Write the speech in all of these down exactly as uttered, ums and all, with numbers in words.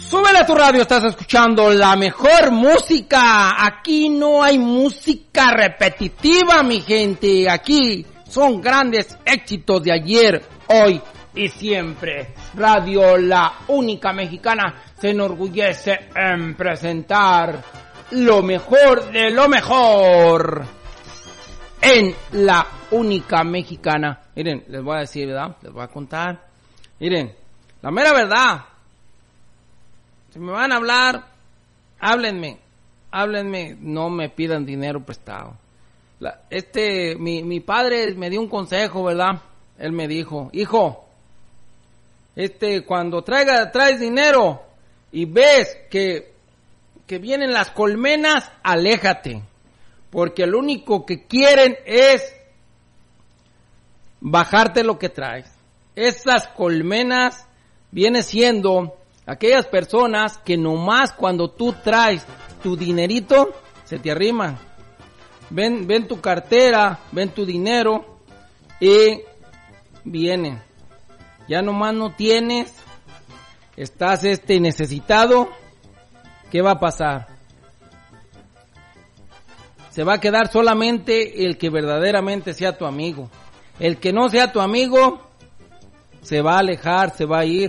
Súbele a tu radio, estás escuchando la mejor música. Aquí no hay música repetitiva, mi gente. Aquí son grandes éxitos de ayer, hoy y siempre. Radio La Única Mexicana se enorgullece en presentar lo mejor de lo mejor en La Única Mexicana. Miren, les voy a decir, ¿verdad? Les voy a contar. Miren, la mera verdad. Si me van a hablar, háblenme, háblenme, no me pidan dinero prestado. La, este, mi, mi padre me dio un consejo, ¿verdad? Él me dijo, hijo, este, cuando traiga, traes dinero y ves que, que vienen las colmenas, aléjate, porque lo único que quieren es bajarte lo que traes. Esas colmenas viene siendo aquellas personas que nomás cuando tú traes tu dinerito, se te arriman. Ven, ven tu cartera, ven tu dinero y vienen. Ya nomás no tienes, estás este necesitado, ¿qué va a pasar? Se va a quedar solamente el que verdaderamente sea tu amigo. El que no sea tu amigo, se va a alejar, se va a ir.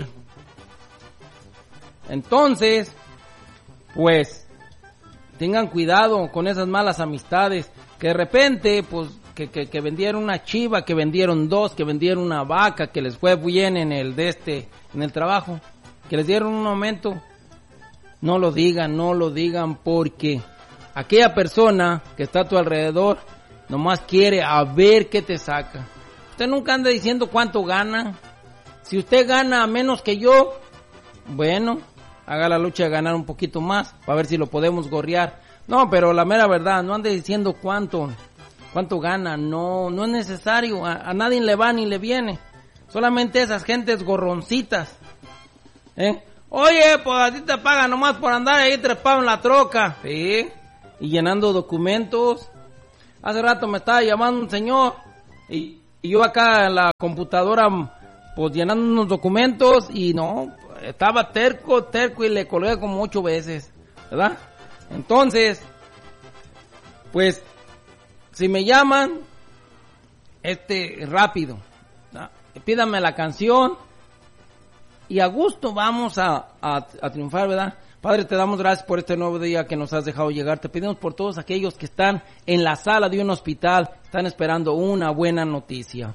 Entonces, pues, tengan cuidado con esas malas amistades, que de repente, pues, que, que, que vendieron una chiva, que vendieron dos, que vendieron una vaca, que les fue bien en el de este, en el trabajo, que les dieron un aumento. No lo digan, no lo digan, porque aquella persona que está a tu alrededor, nomás quiere a ver qué te saca. Usted nunca anda diciendo cuánto gana. Si usted gana menos que yo, bueno, haga la lucha de ganar un poquito más, para ver si lo podemos gorrear. No, pero la mera verdad, no ande diciendo cuánto, cuánto gana, no, no es necesario, a, a nadie le va ni le viene. Solamente esas gentes gorroncitas, ¿eh? Oye, pues a ti te pagan nomás por andar ahí trepado en la troca, ¿sí? Y llenando documentos. Hace rato me estaba llamando un señor, y, y yo acá en la computadora, pues llenando unos documentos, y no, estaba terco, terco, y le colgué como ocho veces, ¿verdad? Entonces, pues, si me llaman, este, rápido, ¿verdad? Pídame la canción, y a gusto vamos a, a, a triunfar, ¿verdad? Padre, te damos gracias por este nuevo día que nos has dejado llegar. Te pedimos por todos aquellos que están en la sala de un hospital, están esperando una buena noticia.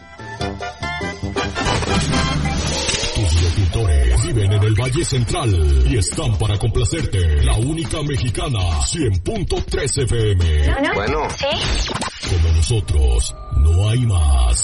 Viven en el Valle Central y están para complacerte. La Única Mexicana, cien punto tres F M. Bueno. ¿Sí? Como nosotros, no hay más.